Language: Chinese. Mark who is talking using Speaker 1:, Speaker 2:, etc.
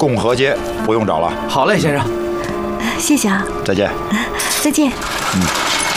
Speaker 1: 共和街不用找了。
Speaker 2: 好嘞，先生。
Speaker 3: 谢谢啊。
Speaker 1: 再见。
Speaker 3: 再见。
Speaker 1: 嗯。